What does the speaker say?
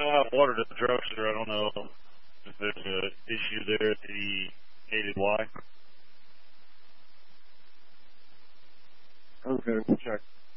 hot water to the drugstore. I don't know if there's an issue there at the gated Y. Okay, we'll check.